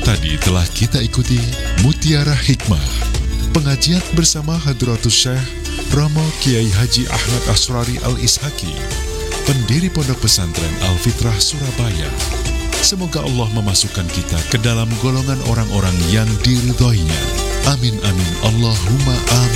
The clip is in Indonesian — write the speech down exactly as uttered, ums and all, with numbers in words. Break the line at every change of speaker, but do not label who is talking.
Tadi telah kita ikuti Mutiara Hikmah, pengajian bersama Hadratus Syekh Romo Kiai Haji Ahmad Asrari Al-Ishaki, pendiri Pondok Pesantren Al-Fitrah Surabaya. Semoga Allah memasukkan kita ke dalam golongan orang-orang yang diridhoinya. Amin amin Allahumma amin.